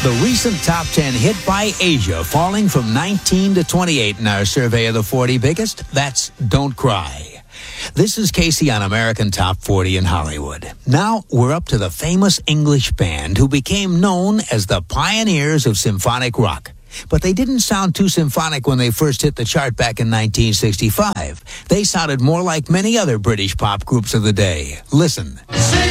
The recent top 10 hit by Asia, falling from 19 to 28 in our survey of the 40 biggest. That's Don't Cry. This is Casey on American Top 40 in Hollywood. Now we're up to the famous English band who became known as the pioneers of symphonic rock. But they didn't sound too symphonic when they first hit the chart back in 1965. They sounded more like many other British pop groups of the day. Listen.